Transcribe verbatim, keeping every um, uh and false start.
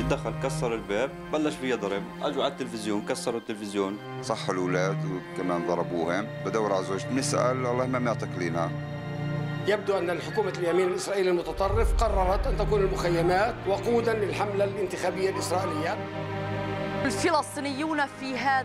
دخل كسر الباب، بلش فيها ضرب، اجوا على التلفزيون كسروا التلفزيون، صحوا الاولاد وكمان ضربوهم. بدور على زوجتي بنسال الله ما معطيك لنا. يبدو أن الحكومة اليمين الإسرائيلي المتطرف قررت أن تكون المخيمات وقودا للحملة الانتخابية الإسرائيلية. الفلسطينيون في هذا